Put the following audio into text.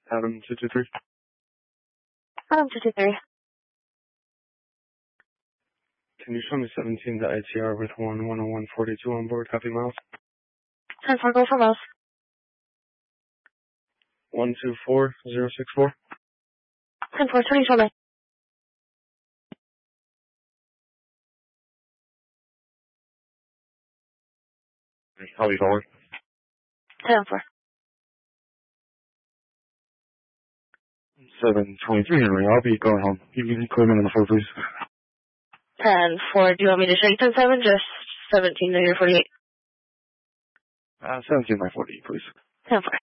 Adam 223. Adam 223. Can you show me 17 to ITR with 10142 on board? Copy miles. 10-4, go for miles. 124064. 10-4, 20 show me. How are you going? 10-4. 723 Henry, I'll be going home. You can clear me on the floor, please. 10-4, do you want me to show you 10-7? Just 17 to your 48. 17 by 48, please. 10-4.